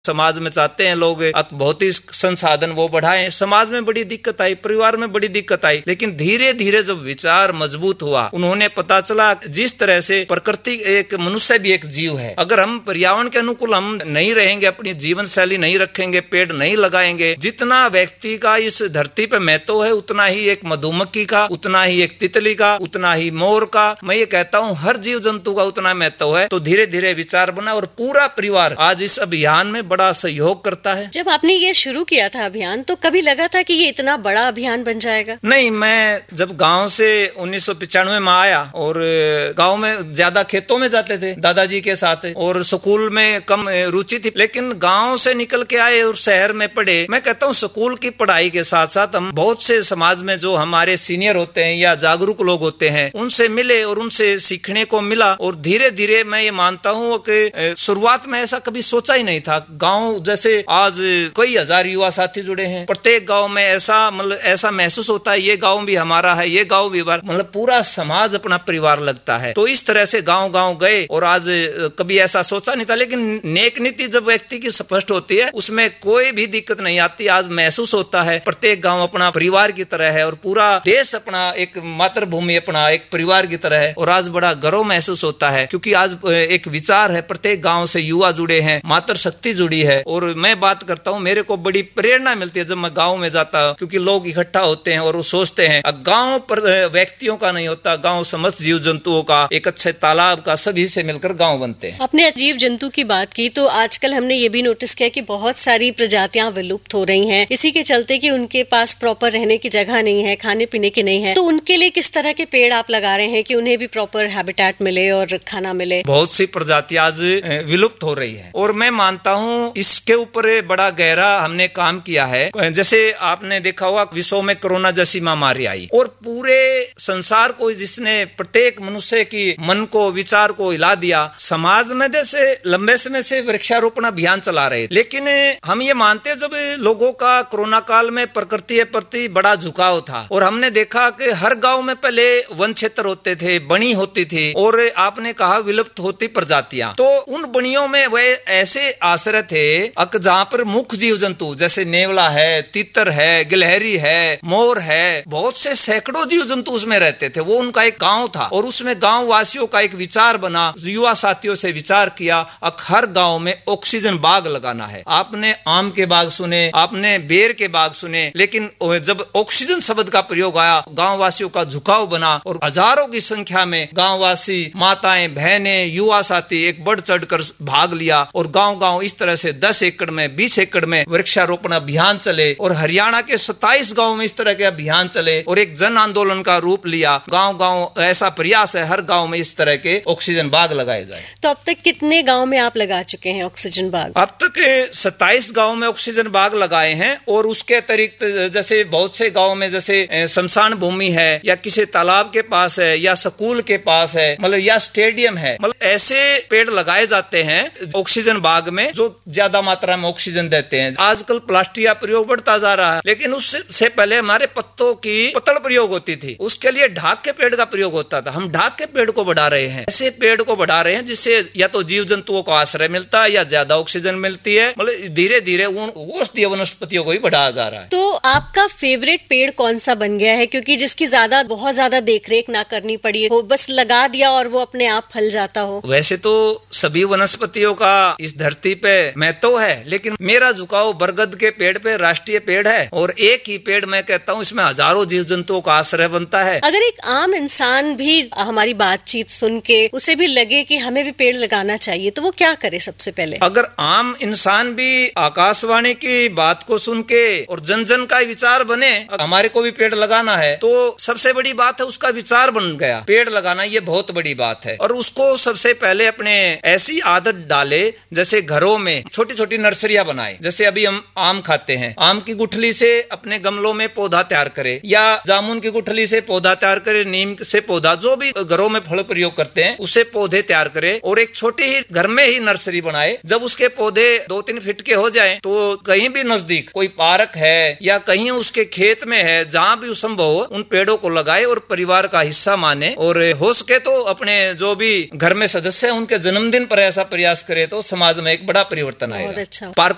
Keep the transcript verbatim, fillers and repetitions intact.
समाज में चाहते हैं लोग बहुत ही संसाधन वो बढ़ाएं। समाज में बड़ी दिक्कत आई, परिवार में बड़ी दिक्कत आई, लेकिन धीरे धीरे जब विचार मजबूत हुआ, उन्होंने पता चला जिस तरह से प्रकृति एक मनुष्य भी एक जीव है, अगर हम पर्यावरण के अनुकूल हम नहीं रहेंगे, अपनी जीवन शैली नहीं रखेंगे, पेड़ नहीं लगाएंगे, जितना व्यक्ति का इस धरती पे महत्व है उतना ही एक मधुमक्खी का, उतना ही एक तितली का, उतना ही मोर का, मैं ये कहता हूँ हर जीव जंतु का उतना महत्व है। तो धीरे धीरे विचार बना और पूरा परिवार आज इस अभियान में बड़ा सहयोग करता है। जब आपने ये शुरू किया था अभियान, तो कभी लगा था कि ये इतना बड़ा अभियान बन जाएगा? नहीं, मैं जब गांव से उन्नीस सौ पिचानवे में आया और गांव में ज्यादा खेतों में जाते थे दादाजी के साथ, और स्कूल में कम रुचि थी, लेकिन गांव से निकल के आए और शहर में पढ़े। मैं कहता हूँ स्कूल की पढ़ाई के साथ साथ हम बहुत से समाज में जो हमारे सीनियर होते हैं या जागरूक लोग होते हैं उनसे मिले और उनसे सीखने को मिला। और धीरे धीरे मैं ये मानता हूँ कि शुरुआत में ऐसा कभी सोचा ही नहीं था। गांव जैसे आज कई हजार युवा साथी जुड़े हैं, प्रत्येक गांव में ऐसा मतलब ऐसा महसूस होता है ये गांव भी हमारा है, ये गांव भी मतलब पूरा समाज अपना परिवार लगता है। तो इस तरह से गांव गांव गए और आज कभी ऐसा सोचा नहीं था, लेकिन नेक नीति जब व्यक्ति की स्पष्ट होती है उसमें कोई भी दिक्कत नहीं आती। आज महसूस होता है प्रत्येक गांव अपना परिवार की तरह है और पूरा देश अपना एक मातृभूमि अपना एक परिवार की तरह है। और आज बड़ा गर्व महसूस होता है क्योंकि आज एक विचार है, प्रत्येक गांव से युवा जुड़े हैं, मातृ शक्ति जुड़ी है। और मैं बात करता हूँ, मेरे को बड़ी प्रेरणा मिलती है जब मैं गांव में जाता हूँ, क्योंकि लोग इकट्ठा होते हैं और वो सोचते हैं गांव पर व्यक्तियों का नहीं होता, गांव समस्त जीव जंतुओं का, एक अच्छे तालाब का, सभी से मिलकर गांव बनते हैं। आपने जीव जंतु की बात की, तो आजकल हमने ये भी नोटिस किया कि बहुत सारी प्रजातियां विलुप्त हो रही हैं, इसी के चलते कि उनके पास प्रॉपर रहने की जगह नहीं है, खाने पीने की नहीं है। तो उनके लिए किस तरह के पेड़ आप लगा रहे हैं कि उन्हें भी प्रॉपर हैबिटेट मिले और खाना मिले? बहुत सी प्रजातियां आज विलुप्त हो रही है और मैं मानता हूँ इसके ऊपर बड़ा गहरा हमने काम किया है। जैसे आपने देखा होगा विश्व में कोरोना जैसी महामारी आई और पूरे संसार को जिसने प्रत्येक मनुष्य की मन को, विचार को हिला दिया। समाज में जैसे लंबे समय से वृक्षारोपण अभियान चला रहे, लेकिन हम ये मानते हैं जब लोगों का कोरोना काल में प्रकृति के प्रति बड़ा झुकाव था और हमने देखा कि हर गांव में पहले वन क्षेत्र होते थे, बनी होती थी और आपने कहा विलुप्त होती प्रजातियां, तो उन बनियों में वे ऐसे आश्रय थे जहाँ पर मुख्य जीव जंतु जैसे नेवला है, तीतर है, गिलहरी है, मोर है, बहुत से सैकड़ों जीव जंतु उसमें रहते थे। वो उनका एक गांव था और उसमें गांव वासियों का एक विचार बना, युवा साथियों से विचार किया, अब हर गांव में ऑक्सीजन बाग लगाना है। आपने आम के बाग सुने, आपने बेर के बाग सुने, लेकिन जब ऑक्सीजन शब्द का प्रयोग आया गांव वासियों का झुकाव बना और हजारों की संख्या में गांव वासी, माताएं, बहनें, युवा साथी एक बढ़ चढ़कर भाग लिया और गांव गांव इस तरह से दस एकड़ में, बीस एकड़ में वृक्षारोपण अभियान चले और हरियाणा के सत्ताईस गांव में इस तरह के अभियान चले और एक जन आंदोलन का रूप लिया। गांव गांव ऐसा प्रयास है हर गांव में इस तरह के ऑक्सीजन बाग लगाए जाए। तो अब तक कितने गांव में आप लगा चुके हैं ऑक्सीजन बाग? अब तक सत्ताईस गांव में ऑक्सीजन बाग लगाए हैं और उसके अतिरिक्त जैसे बहुत से गांव में जैसे शमशान भूमि है या किसी तालाब के पास है या स्कूल के पास है, मतलब या स्टेडियम है, मतलब ऐसे पेड़ लगाए जाते हैं ऑक्सीजन बाग में जो ज्यादा मात्रा में ऑक्सीजन देते हैं। आजकल प्लास्टिक का प्रयोग बढ़ता जा रहा है, लेकिन उससे पहले हमारे पत्तों की पतल प्रयोग होती थी, उसके लिए ढाक के पेड़ का प्रयोग होता था। हम ढाक के पेड़ को बढ़ा रहे हैं, ऐसे पेड़ को बढ़ा रहे हैं जिससे या तो जीव जंतुओं को आश्रय मिलता है या ज्यादा ऑक्सीजन मिलती है, मतलब धीरे धीरे उन औषधीय वनस्पतियों को ही बढ़ाया जा रहा है। तो आपका फेवरेट पेड़ कौन सा बन गया है, क्योंकि जिसकी ज्यादा बहुत ज्यादा देखरेख ना करनी पड़ी हो, बस लगा दिया और वो अपने आप फल जाता हो? वैसे तो सभी वनस्पतियों का इस धरती पे महत्व है, लेकिन मेरा झुकाव बरगद के पेड़ पे, राष्ट्रीय पेड़ है और एक ही पेड़ मैं कहता हूँ इसमें हजारों जीव जंतुओं का आश्रय बनता है। अगर एक आम इंसान भी हमारी बातचीत सुन के उसे भी लगे कि हमें भी पेड़ लगाना चाहिए, तो वो क्या करे सबसे पहले? अगर आम इंसान भी आकाशवाणी की बात को सुन के और जन जन का विचार बने हमारे को भी पेड़ लगाना है, तो सबसे बड़ी बात है उसका विचार बन गया। पेड़ लगाना ये बहुत बड़ी बात है और उसको सबसे पहले अपने ऐसी आदत डाले जैसे घरों में छोटी छोटी नर्सरियां बनाए। जैसे अभी हम आम खाते हैं, आम की गुठली से अपने गमलों में पौधा तैयार करे या जामुन की गुठली से पौधा तैयार करे, नीम से पौधा, जो भी घरों में फल प्रयोग करते हैं उससे पौधे तैयार करे और एक छोटी ही घर में ही नर्सरी बनाए। जब उसके पौधे दो तीन फीट के हो जाएं तो कहीं भी नजदीक कोई पार्क है या कहीं उसके खेत में है, जहां भी संभव हो उन पेड़ों को लगाए और परिवार का हिस्सा माने और हो सके तो अपने जो भी घर में सदस्य है उनके जन्मदिन पर ऐसा प्रयास करे तो समाज में एक बड़ा परिवर्तन आएगा। अच्छा। पार्क